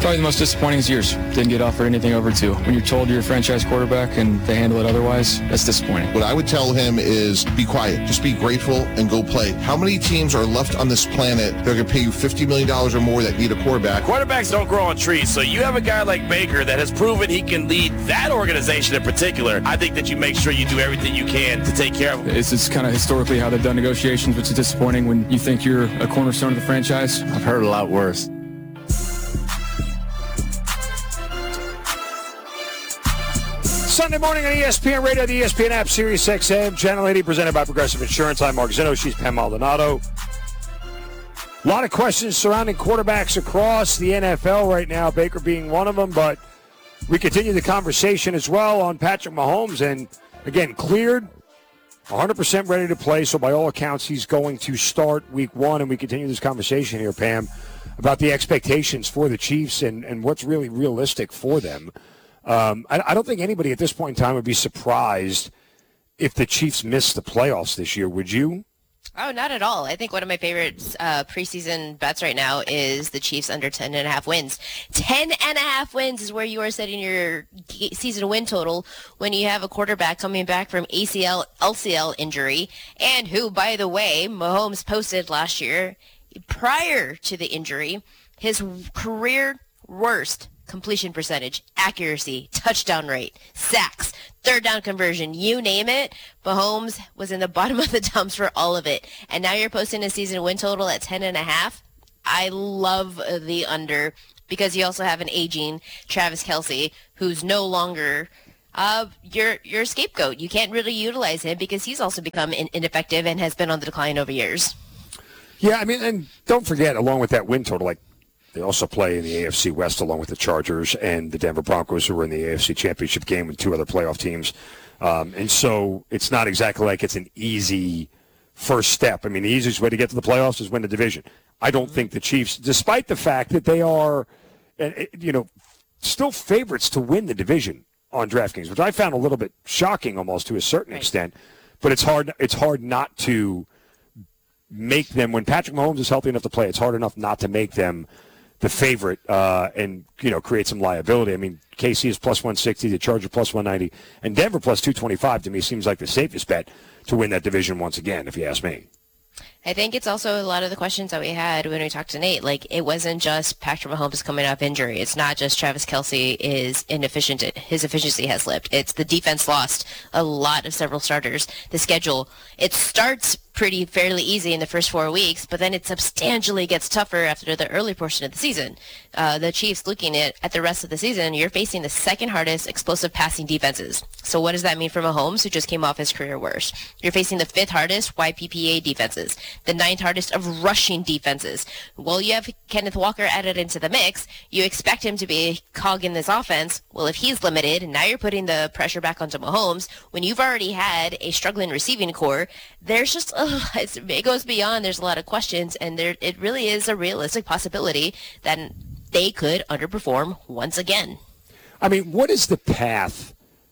Probably the most disappointing is yours. Didn't get offered anything over two. When you're told you're a franchise quarterback and they handle it otherwise, that's disappointing. What I would tell him is be quiet. Just be grateful and go play. How many teams are left on this planet that are going to pay you $50 million or more that need a quarterback? Quarterbacks don't grow on trees, so you have a guy like Baker that has proven he can lead that organization in particular. I think that you make sure you do everything you can to take care of him. It's just kind of historically how they've done negotiations, which is disappointing when you think you're a cornerstone of the franchise. I've heard a lot worse. Sunday morning on ESPN Radio, the ESPN app, Sirius XM, Channel 80, presented by Progressive Insurance. I'm Mark Zinno. She's Pam Maldonado. A lot of questions surrounding quarterbacks across the NFL right now, Baker being one of them, but we continue the conversation as well on Patrick Mahomes, and again, cleared, 100% ready to play, so by all accounts, he's going to start week one, and we continue this conversation here, Pam, about the expectations for the Chiefs and what's really realistic for them. I don't think anybody at this point in time would be surprised if the Chiefs missed the playoffs this year, would you? Oh, not at all. I think one of my favorite preseason bets right now is the Chiefs under 10.5 wins. 10.5 wins is where you are setting your season win total when you have a quarterback coming back from ACL, LCL injury, and who, by the way, Mahomes posted last year, prior to the injury, his career worst completion percentage, accuracy, touchdown rate, sacks, third down conversion, you name it. Mahomes was in the bottom of the dumps for all of it. And now you're posting a season win total at 10.5. I love the under because you also have an aging Travis Kelce who's no longer your scapegoat. You can't really utilize him because he's also become ineffective and has been on the decline over years. Yeah, I mean, and don't forget, along with that win total, like, they also play in the AFC West along with the Chargers and the Denver Broncos, who were in the AFC Championship game with two other playoff teams. And so it's not exactly like it's an easy first step. I mean, the easiest way to get to the playoffs is win the division. I don't think the Chiefs, despite the fact that they are, still favorites to win the division on DraftKings, which I found a little bit shocking almost to a certain extent. But it's hard not to make them, when Patrick Mahomes is healthy enough to play, it's hard enough not to make them the favorite and create some liability. I mean, KC is plus 160, the Charger plus 190, and Denver plus 225 to me seems like the safest bet to win that division once again, if you ask me. I think it's also a lot of the questions that we had when we talked to Nate. Like, it wasn't just Patrick Mahomes coming off injury. It's not just Travis Kelce is inefficient. His efficiency has slipped. It's the defense lost a lot of several starters. The schedule, it starts fairly easy in the first 4 weeks, but then it substantially gets tougher after the early portion of the season. The Chiefs, looking at the rest of the season, you're facing the second hardest explosive passing defenses. So what does that mean for Mahomes, who just came off his career worst? You're facing the fifth hardest YPPA defenses, the ninth hardest of rushing defenses. Well, you have Kenneth Walker added into the mix. You expect him to be a cog in this offense. Well, if he's limited, and now you're putting the pressure back onto Mahomes, when you've already had a struggling receiving core, there's just it goes beyond. There's a lot of questions, and it really is a realistic possibility that they could underperform once again. I mean, what is the path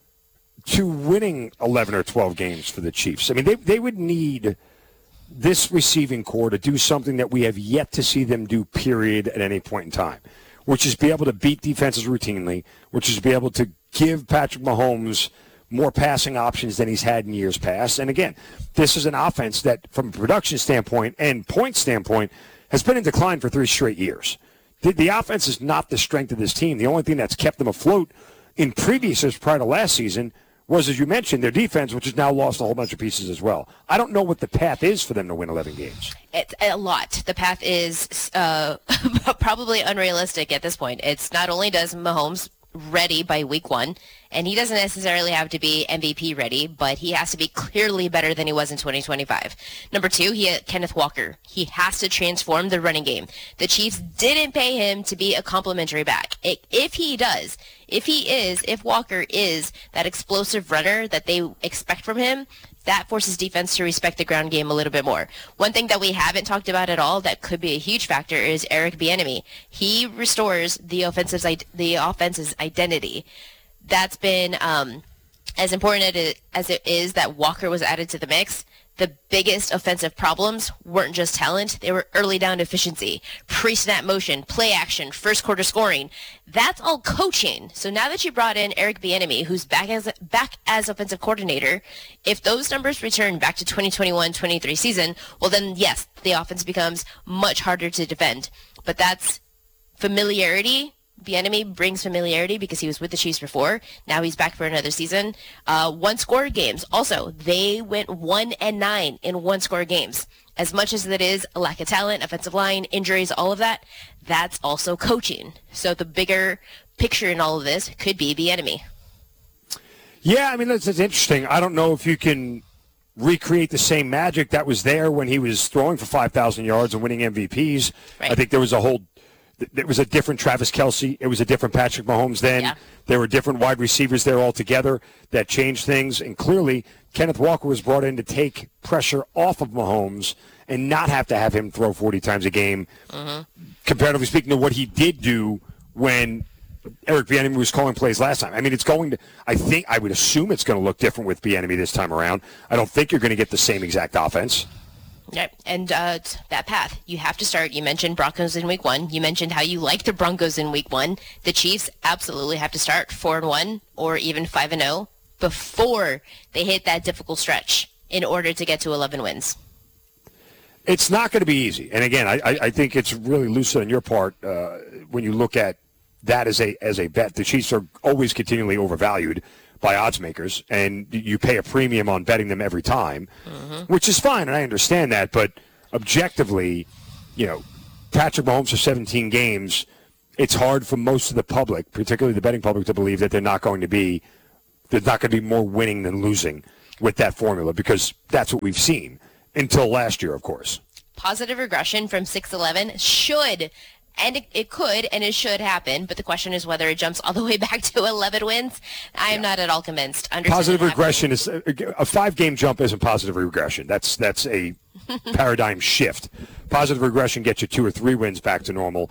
to winning 11 or 12 games for the Chiefs? I mean, they would need this receiving core to do something that we have yet to see them do, period, at any point in time, which is be able to beat defenses routinely, which is be able to give Patrick Mahomes more passing options than he's had in years past. And again, this is an offense that, from a production standpoint and point standpoint, has been in decline for 3 straight years. The offense is not the strength of this team. The only thing that's kept them afloat in previous years prior to last season was, as you mentioned, their defense, which has now lost a whole bunch of pieces as well. I don't know what the path is for them to win 11 games. It's a lot. The path is probably unrealistic at this point. It's not only does Mahomes ready by week 1, and he doesn't necessarily have to be MVP ready, but he has to be clearly better than he was in 2025. Number 2, he had Kenneth Walker. He has to transform the running game. The Chiefs didn't pay him to be a complimentary back. If Walker is that explosive runner that they expect from him, that forces defense to respect the ground game a little bit more. One thing that we haven't talked about at all that could be a huge factor is Eric Bieniemy. He restores the offense's identity. That's been as important as it is that Walker was added to the mix. the biggest offensive problems weren't just talent, they were early down efficiency, pre-snap motion, play action, first quarter scoring. That's all coaching. So now that you brought in Eric Bieniemy, who's back as offensive coordinator, if those numbers return back to 2021-23 season, well then yes, the offense becomes much harder to defend. But that's familiarity. Bieniemy brings familiarity because he was with the Chiefs before. Now he's back for another season. One-score games. Also, they went 1-9 in one-score games. As much as it is a lack of talent, offensive line, injuries, all of that, that's also coaching. So the bigger picture in all of this could be Bieniemy. Yeah, I mean, that's interesting. I don't know if you can recreate the same magic that was there when he was throwing for 5,000 yards and winning MVPs. Right. I think there was a different Travis Kelce. It was a different Patrick Mahomes then. Yeah. There were different wide receivers there altogether that changed things. And clearly, Kenneth Walker was brought in to take pressure off of Mahomes and not have to have him throw 40 times a game, comparatively speaking to what he did do when Eric Bieniemy was calling plays last time. I mean, I would assume it's going to look different with Bieniemy this time around. I don't think you're going to get the same exact offense. Yep. And that path, you have to start. You mentioned Broncos in week 1. You mentioned how you like the Broncos in week 1. The Chiefs absolutely have to start 4-1 or even 5-0 before they hit that difficult stretch in order to get to 11 wins. It's not going to be easy. And again, I think it's really lucid on your part when you look at that as a bet. The Chiefs are always continually overvalued by odds makers, and you pay a premium on betting them every time, which is fine, and I understand that. But objectively, Patrick Mahomes for 17 games, it's hard for most of the public, particularly the betting public, to believe that there's not going to be more winning than losing with that formula, because that's what we've seen until last year, of course. Positive regression from 6-11 should. And it could and it should happen, but the question is whether it jumps all the way back to 11 wins. I am not at all convinced. Positive regression is a 5-game jump isn't positive regression. That's a paradigm shift. Positive regression gets you 2 or 3 wins back to normal,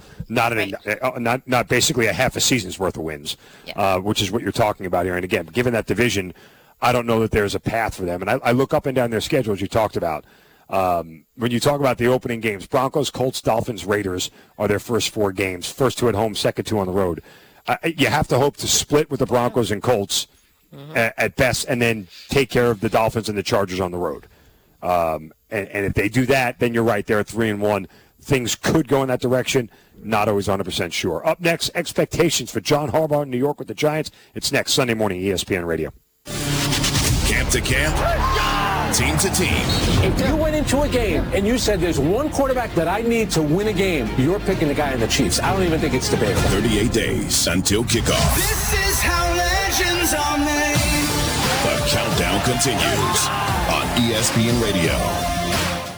not basically a half a season's worth of wins, which is what you're talking about here. And again, given that division, I don't know that there's a path for them. And I look up and down their schedules you talked about. When you talk about the opening games, Broncos, Colts, Dolphins, Raiders are their first 4 games. First 2 at home, second 2 on the road. You have to hope to split with the Broncos and Colts at best, and then take care of the Dolphins and the Chargers on the road. And if they do that, then you're right. They're at 3-1. Things could go in that direction. Not always 100% sure. Up next, expectations for John Harbaugh in New York with the Giants. It's next Sunday morning, ESPN Radio. Camp to camp, team to team. If you went into a game and you said there's one quarterback that I need to win a game, you're picking the guy in the Chiefs. I don't even think it's debatable. 38 days until kickoff. This is how legends are made. The countdown continues on ESPN Radio.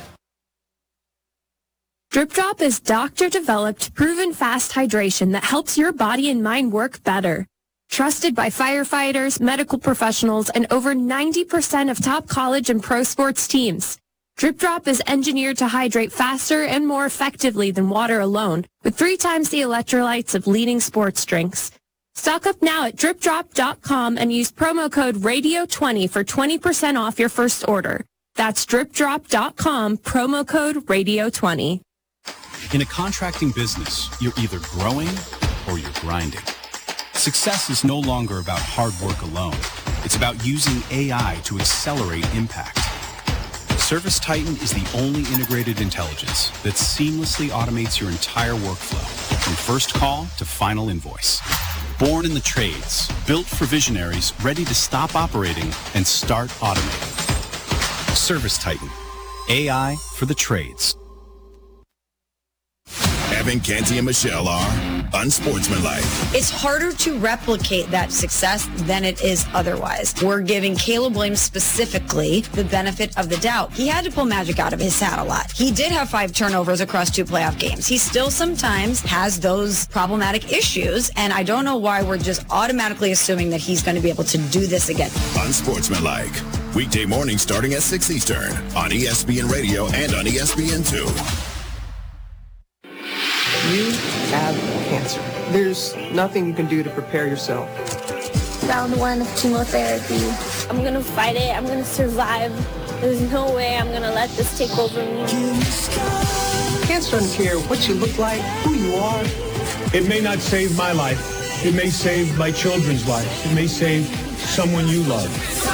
Drip Drop is doctor-developed, proven fast hydration that helps your body and mind work better. Trusted by firefighters, medical professionals, and over 90% of top college and pro sports teams. Drip Drop is engineered to hydrate faster and more effectively than water alone, with 3 times the electrolytes of leading sports drinks. Stock up now at dripdrop.com and use promo code RADIO20 for 20% off your first order. That's dripdrop.com, promo code RADIO20. In a contracting business, you're either growing or you're grinding. Success is no longer about hard work alone. It's about using AI to accelerate impact. ServiceTitan is the only integrated intelligence that seamlessly automates your entire workflow, from first call to final invoice. Born in the trades, built for visionaries ready to stop operating and start automating. ServiceTitan, AI for the trades. Evan, Canty, and Michelle are unsportsmanlike. It's harder to replicate that success than it is otherwise. We're giving Caleb Williams specifically the benefit of the doubt. He had to pull magic out of his hat a lot. He did have 5 turnovers across 2 playoff games. He still sometimes has those problematic issues, and I don't know why we're just automatically assuming that he's going to be able to do this again. Unsportsmanlike. Weekday morning starting at 6 Eastern on ESPN Radio and on ESPN2. You have cancer. There's nothing you can do to prepare yourself. Round 1 of chemotherapy. I'm going to fight it. I'm going to survive. There's no way I'm going to let this take over me. Cancer doesn't care what you look like, who you are. It may not save my life. It may save my children's lives. It may save someone you love.